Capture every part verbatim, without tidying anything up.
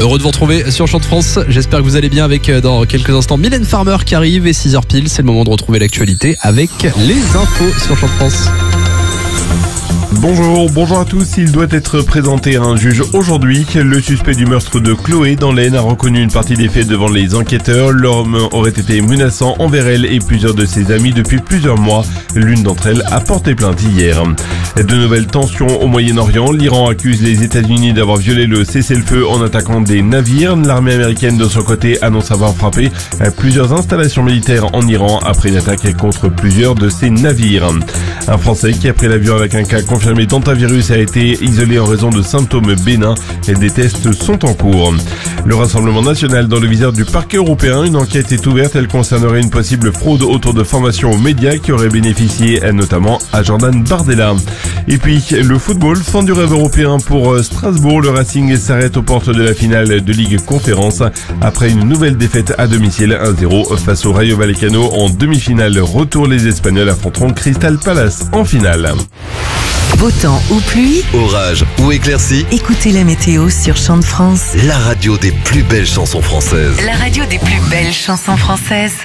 Heureux de vous retrouver sur Chant de France. J'espère que vous allez bien avec dans quelques instants Mylène Farmer qui arrive et six heures pile. C'est le moment de retrouver l'actualité avec les infos sur Chant de France. Bonjour, bonjour à tous. Il doit être présenté à un juge aujourd'hui. Le suspect du meurtre de Chloé dans l'Aisne a reconnu une partie des faits devant les enquêteurs. L'homme aurait été menaçant envers elle et plusieurs de ses amis depuis plusieurs mois. L'une d'entre elles a porté plainte hier. De nouvelles tensions au Moyen-Orient. L'Iran accuse les États-Unis d'avoir violé le cessez-le-feu en attaquant des navires. L'armée américaine de son côté annonce avoir frappé plusieurs installations militaires en Iran après une attaque contre plusieurs de ses navires. Un Français qui a pris l'avion avec un cas confirmé d'antivirus a été isolé en raison de symptômes bénins et des tests sont en cours. Le Rassemblement national dans le viseur du parquet européen, une enquête est ouverte. Elle concernerait une possible fraude autour de formations aux médias qui aurait bénéficié notamment à Jordan Bardella. Et puis le football, fin du rêve européen pour Strasbourg. Le Racing s'arrête aux portes de la finale de Ligue Conférence après une nouvelle défaite à domicile un zéro face au Rayo Vallecano en demi-finale. Retour, les Espagnols affronteront Crystal Palace en finale. Beau temps ou pluie, orage ou éclaircie, écoutez la météo sur Chant de France. la radio des plus belles chansons françaises. La radio des plus belles chansons françaises.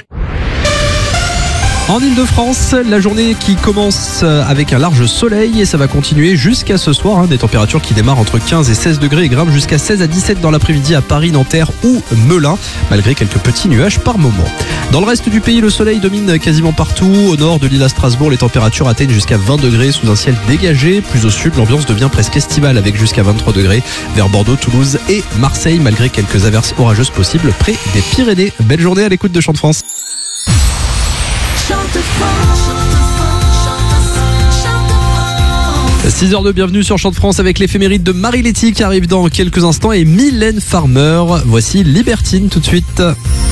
En Ile-de-France, la journée qui commence avec un large soleil et ça va continuer jusqu'à ce soir. Hein, des températures qui démarrent entre quinze et seize degrés et grimpent jusqu'à seize à dix-sept dans l'après-midi à Paris, Nanterre ou Melun, malgré quelques petits nuages par moment. Dans le reste du pays, le soleil domine quasiment partout. Au nord de l'île à Strasbourg, les températures atteignent jusqu'à vingt degrés sous un ciel dégagé. Plus au sud, l'ambiance devient presque estivale avec jusqu'à vingt-trois degrés vers Bordeaux, Toulouse et Marseille, malgré quelques averses orageuses possibles près des Pyrénées. Belle journée à l'écoute de Chant de France. six heures deux, bienvenue sur Chant de France avec l'éphéméride de Marie Letty qui arrive dans quelques instants et Mylène Farmer. Voici Libertine tout de suite.